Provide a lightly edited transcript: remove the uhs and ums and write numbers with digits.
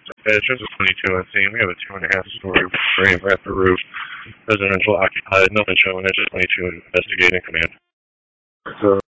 Yeah, it's just a 22 on scene. We have a 2.5-story frame wrapped roof, residential occupied, nothing showing. It's just 22 investigating command. So